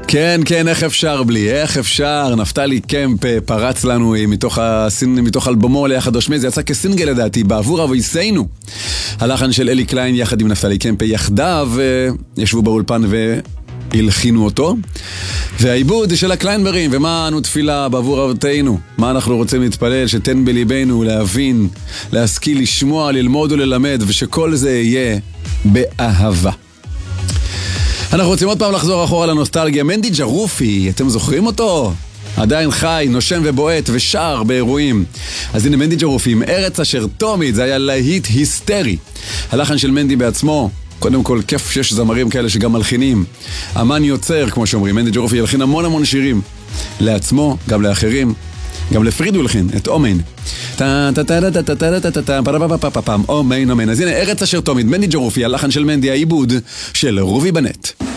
כן, כן, איך אפשר בלי? איך אפשר? נפתלי קמפ פרץ לנו מתוך אלבומו ליחד אושמי, זה יצא כסינגל לדעתי, בעבור אבויסנו. הלחן של אלי קליין יחד עם נפתלי קמפ יחדיו ישבו באולפן והלחינו אותו. והעיבוד של הקליינברים, ומה אנו תפילה בעבור אבותינו, מה אנחנו רוצים להתפלל, שתן בליבנו להבין, להשכיל, לשמוע, ללמוד וללמד, ושכל זה יהיה באהבה. אנחנו רוצים עוד פעם לחזור אחורה לנוסטלגיה. מנדי ג'רופי, אתם זוכרים אותו? עדיין חי, נושם ובועט ושר באירועים. אז הנה מנדי ג'רופי עם ארץ אשר תומית, זה היה להיט היסטרי. הלחן של מנדי בעצמו, קודם כל כיף שיש זמרים כאלה שגם מלחינים. אמן יוצר, כמו שאומרים, מנדי ג'רופי ילחין המון שירים. לעצמו, גם לאחרים, גם לפריד הוא ילחין, את אומן. אומן. אז הנה ארץ אשר תומית, מנדי ג'רופי, הלחן של מנדי, העיבוד של רובי בנט.